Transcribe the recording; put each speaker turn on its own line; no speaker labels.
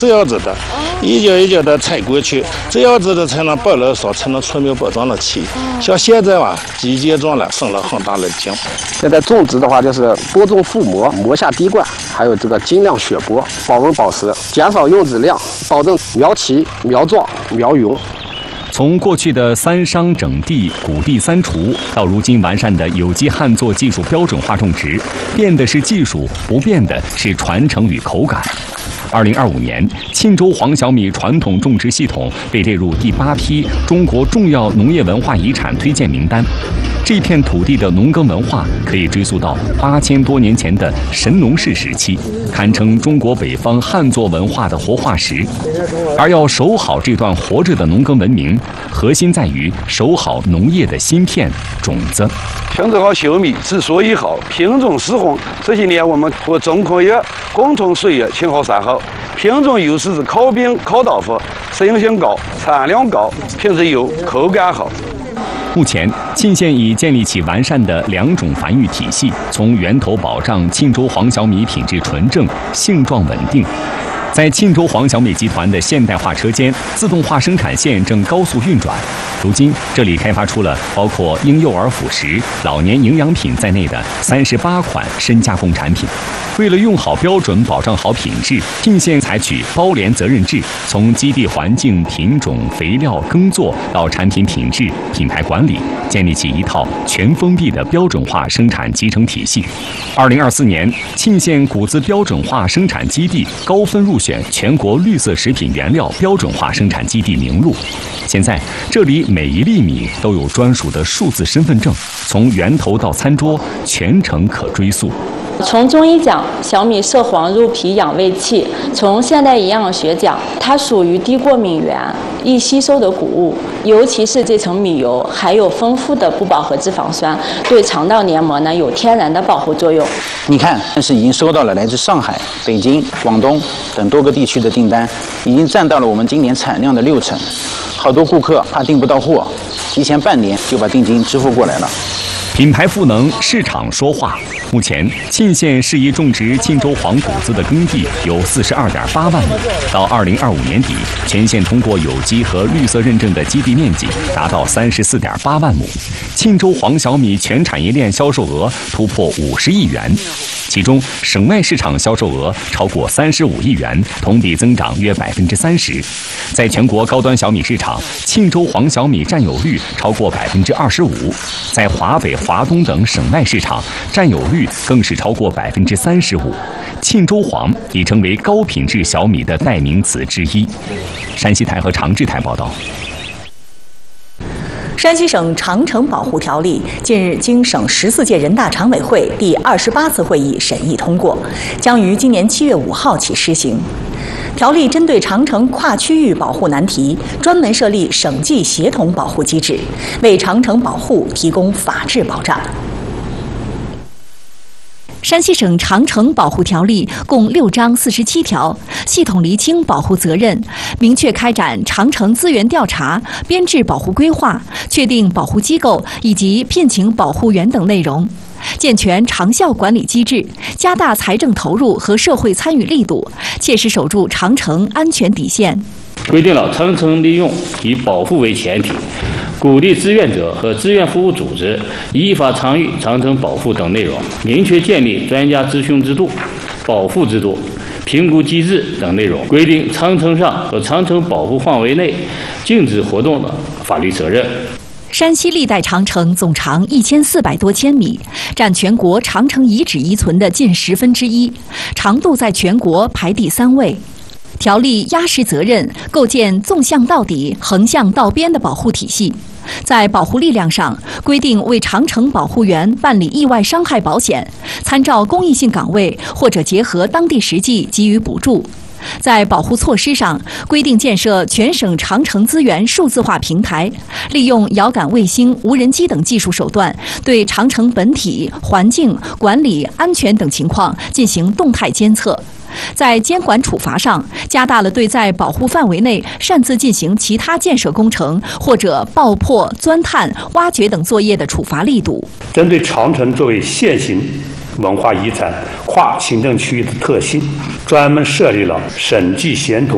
这样子的，一脚一脚的踩过去，这样子的才能保了少，才能出苗保障的起。像现在吧，机械种了，省了很大的劲。
现在种植的话，就是播种覆膜，磨下滴灌，还有这个精量雪播，保温保湿，减少用籽量，保证苗齐、苗壮、苗匀。
从过去的三商整地、谷地三除，到如今完善的有机旱作技术标准化种植，变的是技术，不变的是传承与口感。2025年，沁州黄小米传统种植系统被列入第8批中国重要农业文化遗产推荐名单。这片土地的农耕文化可以追溯到8000多年前的神农氏时期，堪称中国北方旱作文化的活化石。而要守好这段活着的农耕文明，核心在于守好农业的芯片种子。
沁州好小米之所以好，品种适合。这些年我们和中科院共同水育青蒿3号，品种优势是靠病靠倒发，适应性高，产量高，品质优，口感好。
目前，沁县已建立起完善的2种繁育体系，从源头保障沁州黄小米品质纯正、性状稳定。在沁州黄小米集团的现代化车间，自动化生产线正高速运转。如今，这里开发出了包括婴幼儿辅食、老年营养品在内的38款深加工产品。为了用好标准、保障好品质，沁县采取包联责任制，从基地环境、品种、肥料、耕作到产品品质、品牌管理，建立起一套全封闭的标准化生产集成体系。2024年，沁县谷子标准化生产基地高分入选全国绿色食品原料标准化生产基地名录。现在，这里每一粒米都有专属的数字身份证，从源头到餐桌，全程可追溯。
从中医讲，小米涉黄入脾养胃气；从现代营养学讲，它属于低过敏原、易吸收的谷物，尤其是这层米油含有丰富的不饱和脂肪酸，对肠道黏膜呢有天然的保护作用。
你看，但是已经收到了来自上海、北京、广东等多个地区的订单，已经占到了我们今年产量的60%。好多顾客怕订不到货，提前半年就把定金支付过来了。
品牌赋能，市场说话。目前，沁县适宜种植沁州黄谷子的耕地有42.8万亩。到2025年底，全县通过有机和绿色认证的基地面积达到34.8万亩。沁州黄小米全产业链销售额突破50亿元，其中省外市场销售额超过35亿元，同比增长约30%。在全国高端小米市场，沁州黄小米占有率超过25%，在华北、华东等省外市场占有率更是超过35%。沁州黄已成为高品质小米的代名词之一。山西台和长治台报道。
山西省长城保护条例近日经省14届人大常委会第28次会议审议通过，将于今年7月5号起施行。条例针对长城跨区域保护难题，专门设立省际协同保护机制，为长城保护提供法治保障。
山西省长城保护条例共6章47条，系统厘清保护责任，明确开展长城资源调查、编制保护规划、确定保护机构以及聘请保护员等内容，健全长效管理机制，加大财政投入和社会参与力度，切实守住长城安全底线。
规定了长城利用以保护为前提，鼓励志愿者和志愿服务组织依法参与长城保护等内容，明确建立专家咨询制度、保护制度、评估机制等内容，规定长城上和长城保护范围内禁止活动的法律责任。
山西历代长城总长1400多千米，占全国长城遗址遗存的近1/10，长度在全国排第3位。条例压实责任，构建纵向到底、横向到边的保护体系。在保护力量上，规定为长城保护员办理意外伤害保险，参照公益性岗位或者结合当地实际给予补助。在保护措施上，规定建设全省长城资源数字化平台，利用遥感卫星、无人机等技术手段，对长城本体、环境、管理、安全等情况进行动态监测。在监管处罚上，加大了对在保护范围内擅自进行其他建设工程或者爆破、钻探、挖掘等作业的处罚力度。
针对长城作为县型文化遗产跨行政区域的特性，专门设立了省际协同